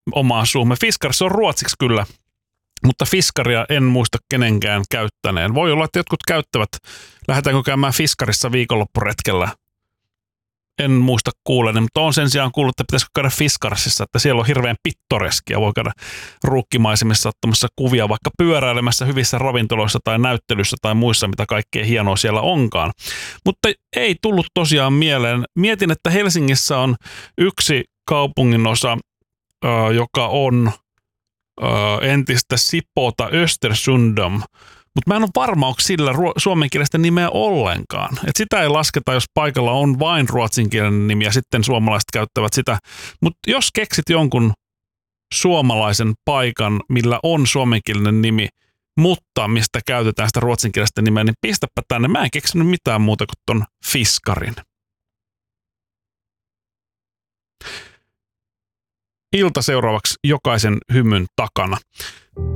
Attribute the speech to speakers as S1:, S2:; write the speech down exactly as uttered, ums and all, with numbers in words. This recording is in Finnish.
S1: omaan suumme. Fiskar, se on ruotsiksi kyllä, mutta fiskaria en muista kenenkään käyttäneen. Voi olla, että jotkut käyttävät. Lähdetäänkö käymään fiskarissa viikonloppuretkellä? En muista kuulen, mutta on sen sijaan kuullut, että pitäisikö käydä Fiskarsissa, että siellä on hirveän pittoreskia. Voi käydä ruukkimaisemissa ottamassa kuvia, vaikka pyöräilemässä hyvissä ravintoloissa tai näyttelyssä tai muissa, mitä kaikkea hienoa siellä onkaan. Mutta ei tullut tosiaan mieleen. Mietin, että Helsingissä on yksi kaupunginosa, joka on entistä Sipota Östersundom. Mutta mä en ole varma, onko sillä suomenkielistä nimeä ollenkaan. Et sitä ei lasketa, jos paikalla on vain ruotsinkielinen nimi ja sitten suomalaiset käyttävät sitä. Mutta jos keksit jonkun suomalaisen paikan, millä on suomenkielinen nimi, mutta mistä käytetään sitä ruotsinkielistä nimeä, niin pistäpä tänne. Mä en keksinyt mitään muuta kuin ton Fiskarin. Ilta seuraavaksi jokaisen hymyn takana.